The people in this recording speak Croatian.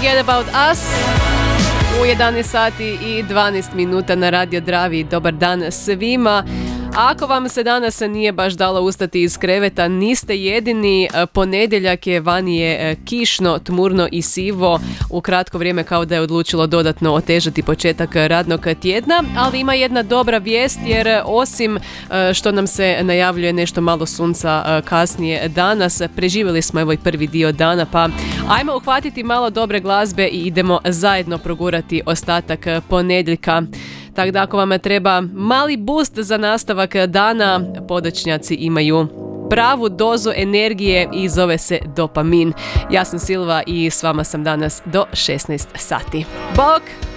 Forget About Us u 11 sati i 12 minuta na Radio Dravi. Dobar dan svima. Ako vam se danas nije baš dalo ustati iz kreveta, niste jedini. Ponedjeljak je, vani je kišno, tmurno i sivo. U kratko vrijeme kao da je odlučilo dodatno otežati početak radnog tjedna, ali ima jedna dobra vijest jer osim što nam se najavljuje nešto malo sunca kasnije danas, preživjeli smo evo i prvi dio dana, pa ajmo uhvatiti malo dobre glazbe i idemo zajedno progurati ostatak ponedjeljka. Tako da ako vam treba mali boost za nastavak dana, podočnjaci imaju pravu dozu energije i zove se dopamin. Ja sam Silva i s vama sam danas do 16 sati. Bok!